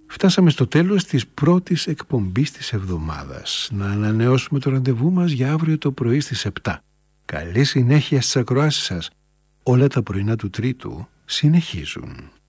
Φτάσαμε στο τέλος της πρώτης εκπομπής της εβδομάδας. Να ανανεώσουμε το ραντεβού μας για αύριο το πρωί στις 7. Καλή συνέχεια στις ακροάσεις σας. Όλα τα πρωινά του Τρίτου συνεχίζουν.